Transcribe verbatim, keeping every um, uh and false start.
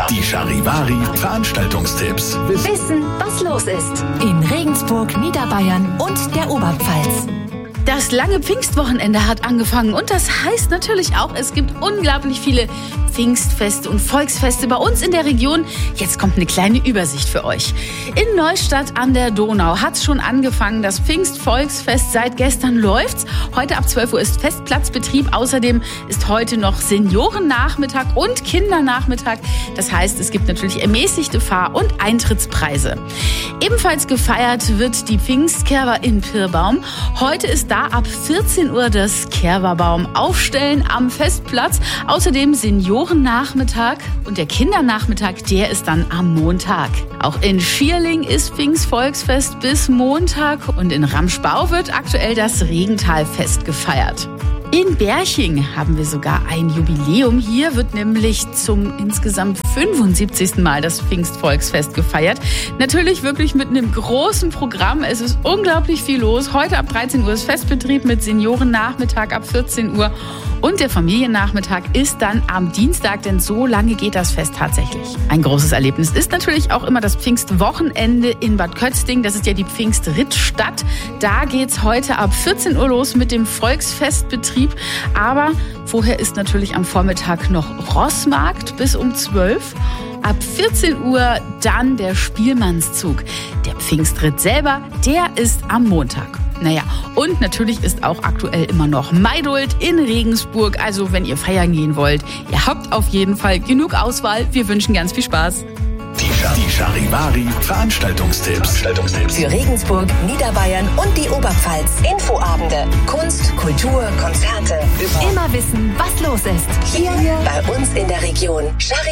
Die Charivari Veranstaltungstipps. Wissen, was los ist. In Regensburg, Niederbayern und der Oberpfalz. Das lange Pfingstwochenende hat angefangen und das heißt natürlich auch, es gibt unglaublich viele Pfingstfeste und Volksfeste bei uns in der Region. Jetzt kommt eine kleine Übersicht für euch. In Neustadt an der Donau hat es schon angefangen. Das Pfingstvolksfest seit gestern läuft's. Heute ab zwölf Uhr ist Festplatzbetrieb. Außerdem ist heute noch Seniorennachmittag und Kindernachmittag. Das heißt, es gibt natürlich ermäßigte Fahr- und Eintrittspreise. Ebenfalls gefeiert wird die Pfingstkerwa in Pirbaum. Heute ist da ab vierzehn Uhr das Kerwabaum aufstellen am Festplatz. Außerdem Seniorennachmittag und der Kindernachmittag, der ist dann am Montag. Auch in Schierling ist Pfingstvolksfest bis Montag und in Ramschbau wird aktuell das Regentalfest gefeiert. In Berching haben wir sogar ein Jubiläum. Hier wird nämlich zum insgesamt fünfundsiebzigsten Mal das Pfingstvolksfest gefeiert. Natürlich wirklich mit einem großen Programm. Es ist unglaublich viel los. Heute ab dreizehn Uhr ist Festbetrieb mit Seniorennachmittag ab vierzehn Uhr. Und der Familiennachmittag ist dann am Dienstag, denn so lange geht das Fest tatsächlich. Ein großes Erlebnis ist natürlich auch immer das Pfingstwochenende in Bad Kötzting. Das ist ja die Pfingstrittstadt. Da geht's heute ab vierzehn Uhr los mit dem Volksfestbetrieb. Aber vorher ist natürlich am Vormittag noch Rossmarkt bis um zwölf. Ab vierzehn Uhr dann der Spielmannszug. Der Pfingstritt selber, der ist am Montag. Naja, und natürlich ist auch aktuell immer noch Maidult in Regensburg. Also wenn ihr feiern gehen wollt, ihr habt auf jeden Fall genug Auswahl. Wir wünschen ganz viel Spaß. Die Charivari Veranstaltungstipps. Veranstaltungstipps. Für Regensburg, Niederbayern und die Oberpfalz. Infoabende, Kunst, Kultur, Konzerte. Immer wissen, was los ist. Hier bei uns in der Region.